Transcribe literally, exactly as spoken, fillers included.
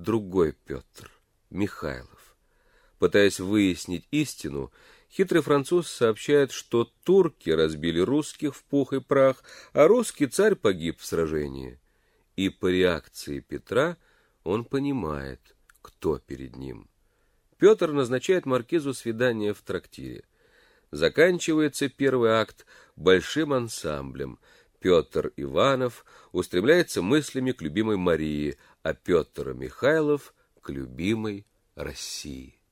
другой Петр, Михайлов. Пытаясь выяснить истину, хитрый француз сообщает, что турки разбили русских в пух и прах, а русский царь погиб в сражении. И по реакции Петра он понимает, кто перед ним. Петр назначает маркизу свидание в трактире. Заканчивается первый акт большим ансамблем. Петр Иванов устремляется мыслями к любимой Марии, а Петр Михайлов к любимой России.